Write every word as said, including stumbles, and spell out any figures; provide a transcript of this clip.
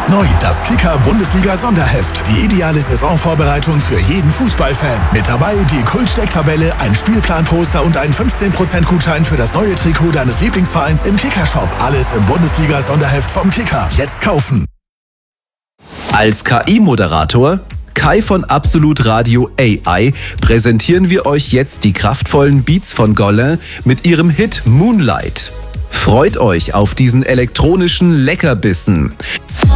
Jetzt neu das Kicker-Bundesliga-Sonderheft. Die ideale Saisonvorbereitung für jeden Fußballfan. Mit dabei die Kult-Stecktabelle, ein Spielplanposter und ein fünfzehn Prozent Gutschein für das neue Trikot deines Lieblingsvereins im Kicker-Shop. Alles im Bundesliga-Sonderheft vom Kicker. Jetzt kaufen. Als K I-Moderator Kai von Absolut Radio A I präsentieren wir euch jetzt die kraftvollen Beats von Golin mit ihrem Hit Moonlight. Freut euch auf diesen elektronischen Leckerbissen.